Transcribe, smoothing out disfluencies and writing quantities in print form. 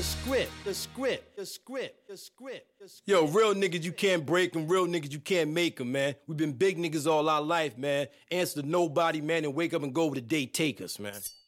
Yo, real niggas you can't break them, real niggas you can't make them, man. We've been big niggas all our life, man. Answer to nobody, man, and wake up and go where the day take us, man.